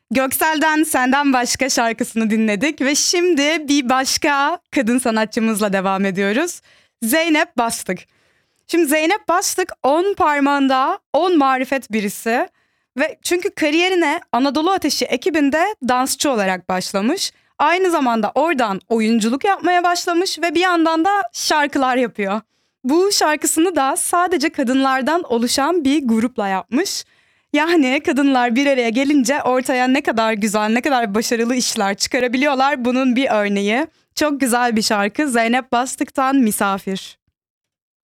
Göksel'den Senden Başka şarkısını dinledik ve şimdi bir başka kadın sanatçımızla devam ediyoruz. Zeynep Bastık. Şimdi Zeynep Bastık 10 parmağında 10 marifet birisi ve çünkü kariyerine Anadolu Ateşi ekibinde dansçı olarak başlamış. Aynı zamanda oradan oyunculuk yapmaya başlamış ve bir yandan da şarkılar yapıyor. Bu şarkısını da sadece kadınlardan oluşan bir grupla yapmış. Yani kadınlar bir araya gelince ortaya ne kadar güzel, ne kadar başarılı işler çıkarabiliyorlar. Bunun bir örneği. Çok güzel bir şarkı Zeynep Bastık'tan Misafir.